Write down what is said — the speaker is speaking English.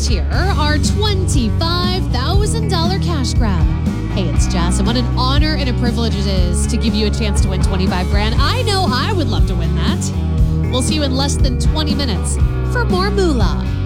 here, our $25,000 cash grab. Hey, it's Jess, and what an honor and a privilege it is to give you a chance to win 25 grand. I know I would love to win that. We'll see you in less than 20 minutes for more moolah.